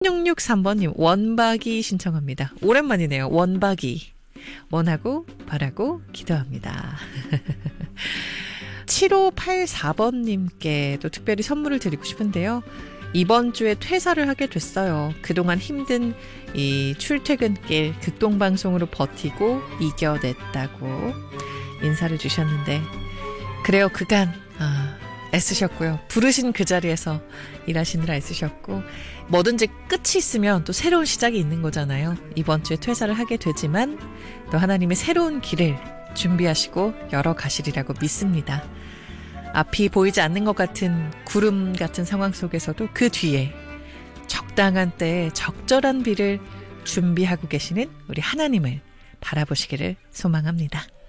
6663번님 원박이 신청합니다. 오랜만이네요. 원박이. 원하고 바라고 기도합니다. 7584번님께도 특별히 선물을 드리고 싶은데요. 이번 주에 퇴사를 하게 됐어요. 그동안 힘든 이 출퇴근길 극동방송으로 버티고 이겨냈다고 인사를 주셨는데 그래요. 그간 애쓰셨고요. 부르신 그 자리에서 일하시느라 애쓰셨고 뭐든지 끝이 있으면 또 새로운 시작이 있는 거잖아요. 이번 주에 퇴사를 하게 되지만 또 하나님의 새로운 길을 준비하시고 열어가시리라고 믿습니다. 앞이 보이지 않는 것 같은 구름 같은 상황 속에서도 그 뒤에 적당한 때에 적절한 비를 준비하고 계시는 우리 하나님을 바라보시기를 소망합니다.